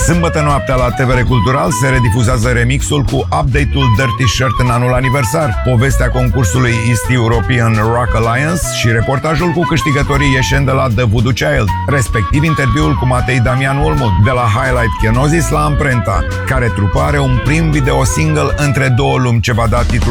Sâmbătă noaptea la TVR Cultural se redifuzează remixul cu update-ul Dirty Shirt în anul aniversar, povestea concursului East European Rock Alliance și reportajul cu câștigătorii ieșeni de la The Voodoo Child, respectiv interviul cu Matei Damian Olmut de la Highlight Kenosis la Amprenta, care trupă are un prim video single Între două lumi ce va da titlul